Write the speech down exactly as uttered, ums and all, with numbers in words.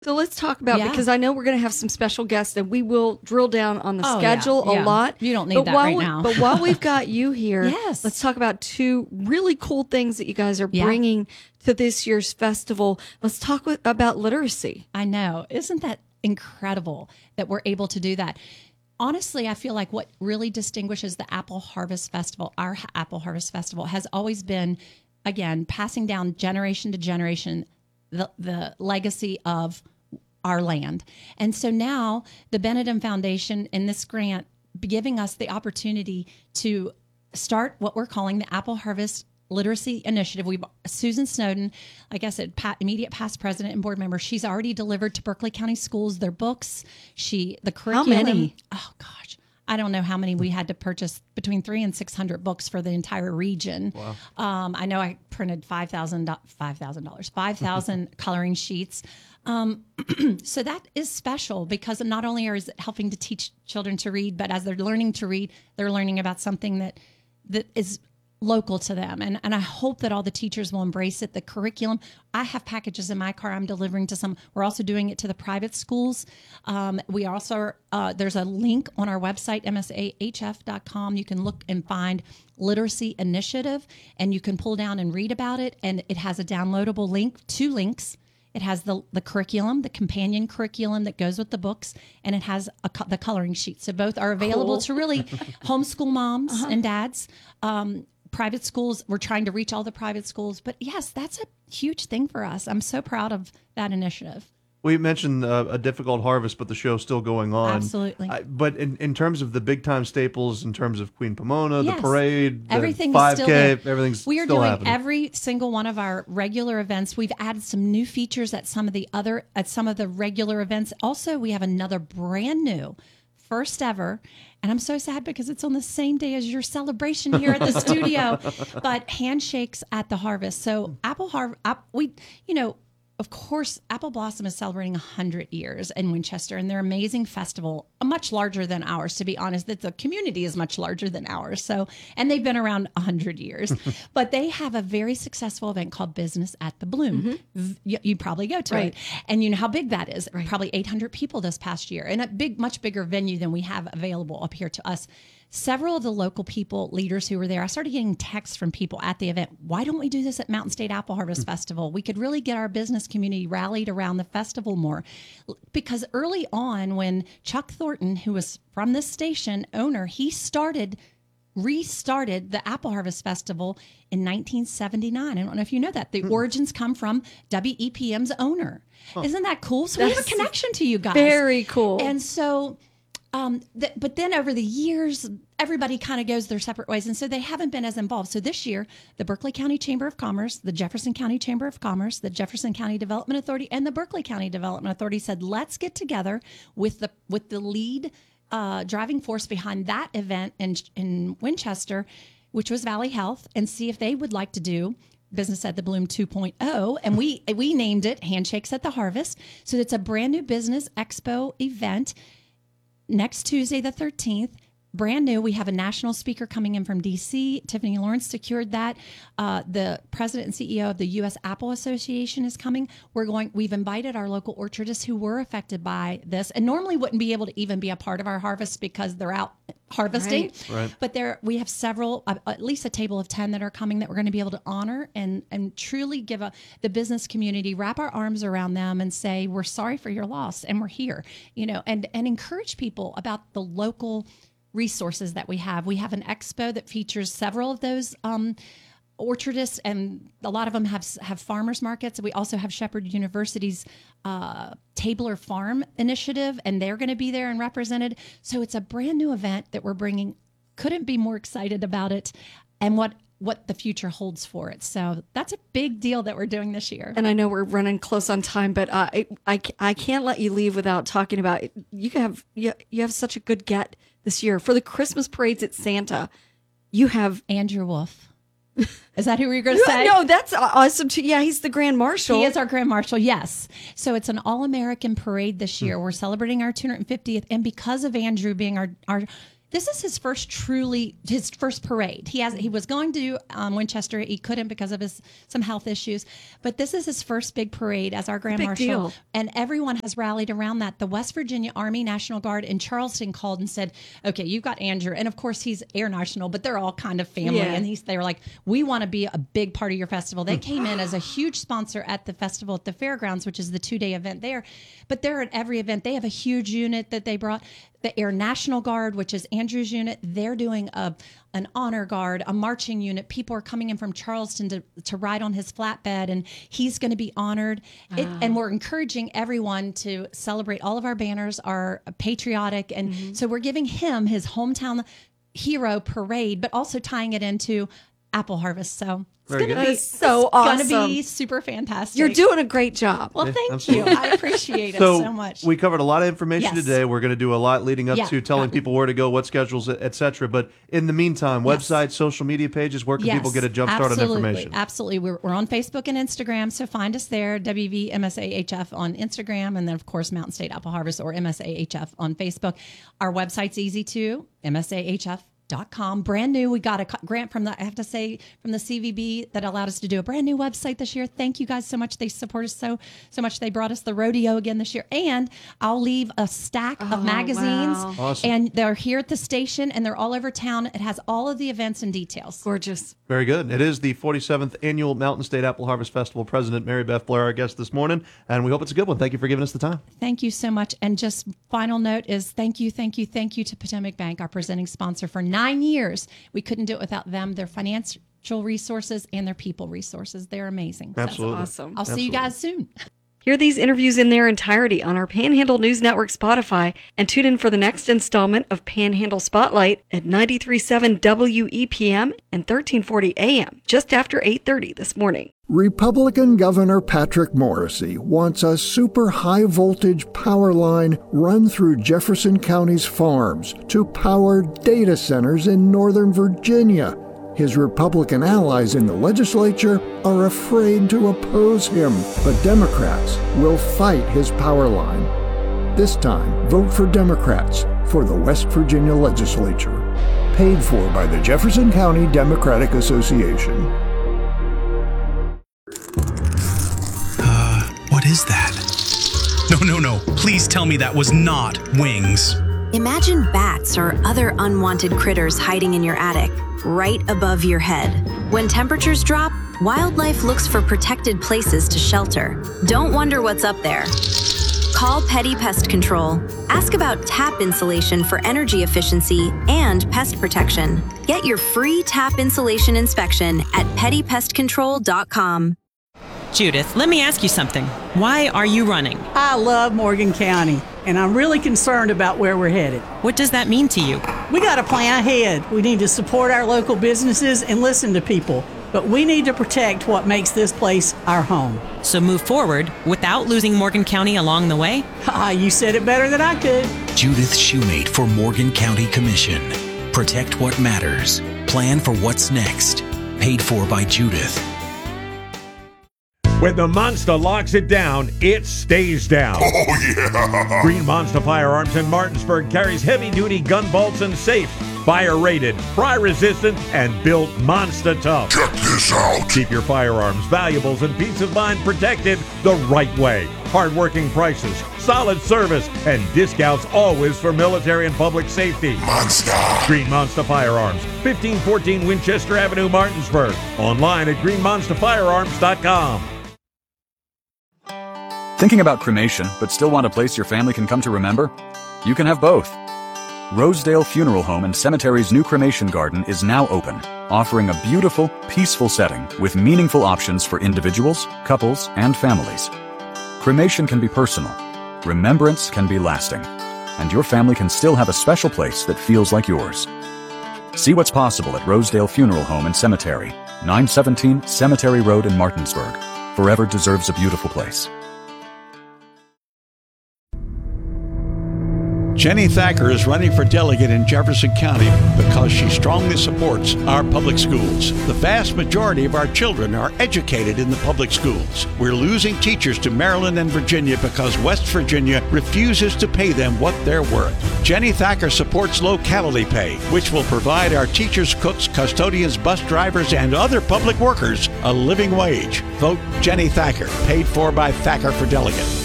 So let's talk about, Yeah. because I know we're going to have some special guests and we will drill down on the Oh, schedule yeah, a yeah. lot. You don't need but that while right we- now. But while we've got you here, Yes. let's talk about two really cool things that you guys are Yeah. bringing to this year's festival. Let's talk with, about literacy. I know. Isn't that incredible that we're able to do that? Honestly, I feel like what really distinguishes the Apple Harvest Festival, our Apple Harvest Festival, has always been, again, passing down generation to generation the, the legacy of our land. And so now the Benedum Foundation and this grant giving us the opportunity to start what we're calling the Apple Harvest Literacy Initiative. We Susan Snowden, like I said, pat, immediate past president and board member. She's already delivered to Berkeley County schools their books. She the curriculum. many? Oh gosh, I don't know how many we had to purchase, between three and six hundred books for the entire region. Wow. Um, I know I printed five thousand five thousand dollars, five thousand coloring sheets. Um, so that is special because not only is it helping to teach children to read, but as they're learning to read, they're learning about something that that is local to them. And and I hope that all the teachers will embrace it. The curriculum, I have packages in my car I'm delivering to some. We're also doing it to the private schools. Um, we also, uh, there's a link on our website, M S A H F dot com. You can look and find Literacy Initiative and you can pull down and read about it. And it has a downloadable link, two links. It has the, the curriculum, the companion curriculum that goes with the books, and it has a, co- the coloring sheet. So both are available Cool. to really homeschool moms uh-huh. and dads. Um, private schools, we're trying to reach all the private schools. But yes, that's a huge thing for us. I'm so proud of that initiative. We mentioned uh, a difficult harvest, but the show's still going on. Absolutely. I, but in, in terms of the big time staples, in terms of Queen Pomona, Yes. the parade, the Everything five is still K, there. everything's We are still doing happening. every single one of our regular events. We've added some new features at some of the other at some of the regular events. Also, we have another brand new, first ever, and I'm so sad because it's on the same day as your celebration here at the studio. But handshakes at the harvest. So Apple Harvest, we, you know. Of course, Apple Blossom is celebrating one hundred years in Winchester, and their amazing festival, much larger than ours, to be honest. That the community is much larger than ours. So, and they've been around one hundred years. But they have a very successful event called Business at the Bloom. Mm-hmm. You, you probably go to Right. it. And you know how big that is. Right. Probably eight hundred people this past year, and a big, much bigger venue than we have available up here to us. Several of the local people, leaders who were there, I started getting texts from people at the event. Why don't we do this at Mountain State Apple Harvest Festival? We could really get our business community rallied around the festival more. Because early on, when Chuck Thornton, who was from this station, owner, he started, restarted the Apple Harvest Festival in nineteen seventy-nine. I don't know if you know that. The origins come from W E P M's owner. Isn't that cool? So we have a That's connection to you guys. Very cool. And so... Um, th- but then over the years, everybody kind of goes their separate ways. And so they haven't been as involved. So this year, the Berkeley County Chamber of Commerce, the Jefferson County Chamber of Commerce, the Jefferson County Development Authority, and the Berkeley County Development Authority said, let's get together with the with the lead uh, driving force behind that event in, in Winchester, which was Valley Health, and see if they would like to do Business at the Bloom two point oh, and we we named it Handshakes at the Harvest. So it's a brand new business expo event. Next Tuesday, the thirteenth, brand new. We have a national speaker coming in from D C. Tiffany Lawrence secured that. Uh, the president and C E O of the U S Apple Association is coming. We're going. We've invited our local orchardists who were affected by this, and normally wouldn't be able to even be a part of our harvest because they're out harvesting. Right. Right. But there, we have several, uh, at least a table of ten that are coming that we're going to be able to honor and and truly give a, the business community, wrap our arms around them and say, we're sorry for your loss and we're here, you know, and, and encourage people about the local resources that we have. We have an expo that features several of those um, orchardists, and a lot of them have have farmers markets. We also have Shepherd University's uh, Tabler Farm initiative, and they're going to be there and represented. So it's a brand new event that we're bringing. Couldn't be more excited about it, and what what the future holds for it. So that's a big deal that we're doing this year. And I know we're running close on time, but uh, I, I I can't let you leave without talking about it. You have you, you have such a good get this year for the Christmas parades at Santa. You have Andrew Wolf. Is that who we were going to say? No, that's awesome too. Yeah, he's the Grand Marshal. He is our Grand Marshal, yes. So it's an all-American parade this year. We're celebrating our two hundred fiftieth, and because of Andrew being our our This is his first truly his first parade. He has he was going to um, Winchester. He couldn't because of his some health issues. But this is his first big parade as our Grand Big Marshal, deal. and everyone has rallied around that. The West Virginia Army National Guard in Charleston called and said, "Okay, you've got Andrew, and of course he's Air National, but they're all kind of family." Yeah. And he's they were like, "We want to be a big part of your festival." They came in as a huge sponsor at the festival at the fairgrounds, which is the two day event there. But they're at every event. They have a huge unit that they brought. The Air National Guard, which is Andrew's unit, they're doing a an honor guard, a marching unit. People are coming in from Charleston to, to ride on his flatbed, and he's going to be honored. It, and we're encouraging everyone to celebrate. All of our banners are patriotic, and Mm-hmm. so we're giving him his hometown hero parade, but also tying it into Apple Harvest. So it's Very going to good. be That is so it's gonna awesome. be super fantastic. You're doing a great job. well. Thank absolutely. you. I appreciate it So, so much. we covered a lot of information Yes. today. We're going to do a lot leading up Yeah. to telling Yeah. people where to go, what schedules, et cetera. But in the meantime, Yes. websites, social media pages, where can Yes, people get a jump start on absolutely, information? Absolutely. We're, we're on Facebook and Instagram, so find us there, W V M S A H F on Instagram, and then, of course, Mountain State Apple Harvest or M S A H F on Facebook. Our website's easy too, M S A H F dot com. Brand new. We got a co- grant from the, I have to say, from the C V B that allowed us to do a brand new website this year. Thank you guys so much. They support us so, so much. They brought us the rodeo again this year. And I'll leave a stack Oh, of magazines. wow. Awesome. And they're here at the station and they're all over town. It has all of the events and details. Gorgeous. Very good. It is the forty-seventh Annual Mountain State Apple Harvest Festival. President Mary Beth Blair, our guest this morning, and we hope it's a good one. Thank you for giving us the time. Thank you so much. And just final note is thank you, thank you, thank you to Potomac Bank, our presenting sponsor for nine years. We couldn't do it without them, their financial resources and their people resources. They're amazing. So Absolutely. Awesome. I'll see you guys soon. Hear these interviews in their entirety on our Panhandle News Network Spotify, and tune in for the next installment of Panhandle Spotlight at ninety-three point seven W E P M and thirteen forty A M, just after eight thirty this morning. Republican Governor Patrick Morrisey wants a super high voltage power line run through Jefferson County's farms to power data centers in Northern Virginia. His Republican allies in the legislature are afraid to oppose him, but Democrats will fight his power line. This time, vote for Democrats for the West Virginia legislature. Paid for by the Jefferson County Democratic Association. What is that? No, no, no. Please tell me that was not wings. Imagine bats or other unwanted critters hiding in your attic, right above your head. When temperatures drop, wildlife looks for protected places to shelter. Don't wonder what's up there. Call Petty Pest Control. Ask about tap insulation for energy efficiency and pest protection. Get your free tap insulation inspection at petty pest control dot com. Judith, let me ask you something. Why are you running? I love Morgan County, and I'm really concerned about where we're headed. What does that mean to you? We got to plan ahead. We need to support our local businesses and listen to people, but we need to protect what makes this place our home. So move forward without losing Morgan County along the way? Ah, you said it better than I could. Judith Shoemate for Morgan County Commission. Protect what matters. Plan for what's next. Paid for by Judith. When the Monster locks it down, it stays down. Oh, yeah! Green Monster Firearms in Martinsburg carries heavy-duty gun bolts and safes. Fire-rated, fry-resistant, and built monster tough. Check this out. Keep your firearms, valuables, and peace of mind protected the right way. Hard-working prices, solid service, and discounts always for military and public safety. Monster. Green Monster Firearms, fifteen fourteen Winchester Avenue, Martinsburg. Online at green monster firearms dot com. Thinking about cremation, but still want a place your family can come to remember? You can have both. Rosedale Funeral Home and Cemetery's new cremation garden is now open, offering a beautiful, peaceful setting with meaningful options for individuals, couples, and families. Cremation can be personal, remembrance can be lasting, and your family can still have a special place that feels like yours. See what's possible at Rosedale Funeral Home and Cemetery, nine seventeen Cemetery Road in Martinsburg. Forever deserves a beautiful place. Jenny Thacker is running for delegate in Jefferson County because she strongly supports our public schools. The vast majority of our children are educated in the public schools. We're losing teachers to Maryland and Virginia because West Virginia refuses to pay them what they're worth. Jenny Thacker supports locality pay, which will provide our teachers, cooks, custodians, bus drivers, and other public workers a living wage. Vote Jenny Thacker, paid for by Thacker for Delegate.